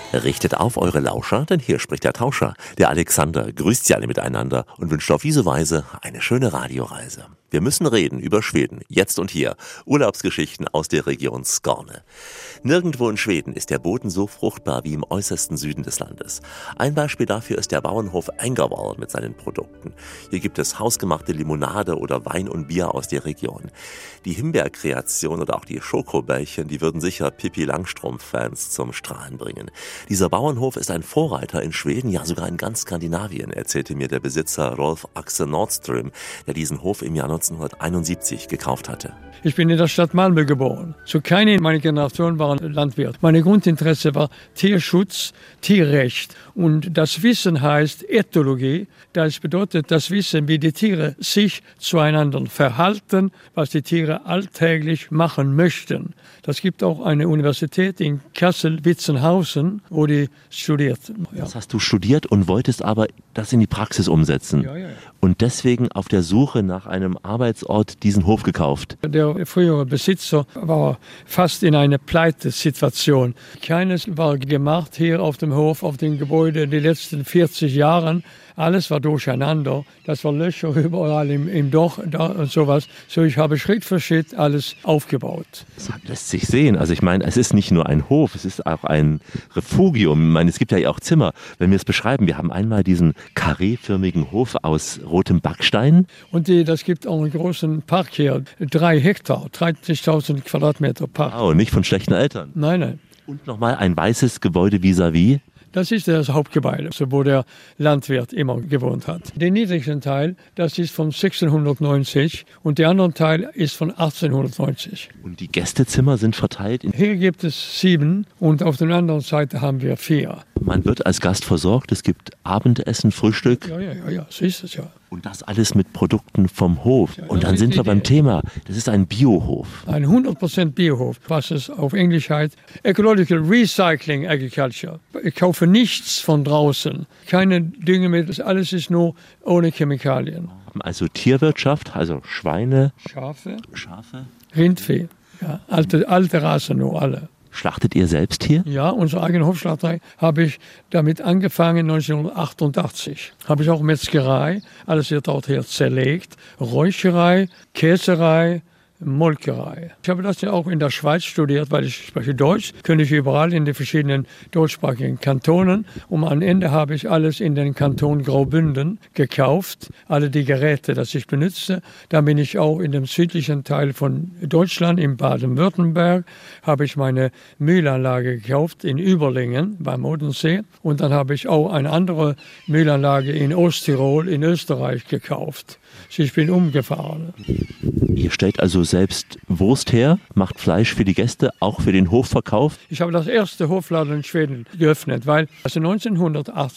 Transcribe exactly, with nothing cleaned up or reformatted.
Richtet auf eure Lauscher, denn hier spricht der Tauscher. Der Alexander grüßt sie alle miteinander und wünscht auf diese Weise eine schöne Radioreise. Wir müssen reden über Schweden, jetzt und hier. Urlaubsgeschichten aus der Region Skåne. Nirgendwo in Schweden ist der Boden so fruchtbar wie im äußersten Süden des Landes. Ein Beispiel dafür ist der Bauernhof Ängervall mit seinen Produkten. Hier gibt es hausgemachte Limonade oder Wein und Bier aus der Region. Die Himbeerkreation oder auch die Schokobällchen, die würden sicher Pippi Langstrumpf-Fans zum Strahlen bringen. Dieser Bauernhof ist ein Vorreiter in Schweden, ja sogar in ganz Skandinavien, erzählte mir der Besitzer Rolf Axel Nordström, der diesen Hof im Jahr neunzehnhunderteinundsiebzig gekauft hatte. Ich bin in der Stadt Malmö geboren. So keine meiner Generation waren Landwirt. Mein Grundinteresse war Tierschutz, Tierrecht. Und das Wissen heißt Ethologie. Das bedeutet das Wissen, wie die Tiere sich zueinander verhalten, was die Tiere alltäglich machen möchten. Das gibt auch eine Universität in Kassel-Witzenhausen, wo die studierten. Ja. Das hast du studiert und wolltest aber das in die Praxis umsetzen. Ja, ja, ja. Und deswegen auf der Suche nach einem Arbeitsort diesen Hof gekauft. Der frühere Besitzer war fast in einer Pleitesituation. Keines war gemacht hier auf dem Hof, auf dem Gebäude in den letzten vierzig Jahren. Alles war durcheinander. Das war Löcher überall im, im Dach da und sowas. So, ich habe Schritt für Schritt alles aufgebaut. Das lässt sich sehen. Also ich meine, es ist nicht nur ein Hof, es ist auch ein Refugium. Ich meine, es gibt ja auch Zimmer. Wenn wir es beschreiben, wir haben einmal diesen kareeförmigen Hof aus rotem Backstein. Und die, das gibt auch einen großen Park hier. Drei Hektar, dreißigtausend Quadratmeter Park. Oh, nicht von schlechten Eltern. Nein, nein. Und nochmal ein weißes Gebäude vis-à-vis. Das ist das Hauptgebäude, wo der Landwirt immer gewohnt hat. Der niedrigste Teil, das ist von sechzehnhundertneunzig und der andere Teil ist von achtzehnhundertneunzig. Und die Gästezimmer sind verteilt? In Hier gibt es sieben und auf der anderen Seite haben wir vier. Man wird als Gast versorgt, es gibt Abendessen, Frühstück. Ja, ja, ja, ja, so ist es ja. Und das alles mit Produkten vom Hof. Ja, und dann sind wir beim Thema. Das ist ein Biohof. Ein hundert Prozent Biohof, was es auf Englisch heißt. Ecological Recycling Agriculture. Ich kaufe nichts von draußen. Keine Düngemittel, alles ist nur ohne Chemikalien. Also Tierwirtschaft, also Schweine, Schafe, Schafe, Rindvieh. Ja, alte, alte Rasse nur alle. Schlachtet ihr selbst hier? Ja, unsere eigene Hofschlachterei habe ich damit angefangen neunzehnhundertachtundachtzig. Habe ich auch Metzgerei, alles wird dort hier zerlegt, Räucherei, Käserei, Molkerei. Ich habe das ja auch in der Schweiz studiert, weil ich spreche Deutsch, könnte ich überall in den verschiedenen deutschsprachigen Kantonen. Und am Ende habe ich alles in den Kanton Graubünden gekauft, alle die Geräte, das ich benutze. Dann bin ich auch in dem südlichen Teil von Deutschland, in Baden-Württemberg, habe ich meine Mühlanlage gekauft in Überlingen beim Odensee. Und dann habe ich auch eine andere Mühlanlage in Osttirol in Österreich gekauft. Ich bin umgefahren. Ihr stellt also selbst Wurst her, macht Fleisch für die Gäste, auch für den Hofverkauf? Ich habe das erste Hofladen in Schweden geöffnet, weil also neunzehnhundertachtzig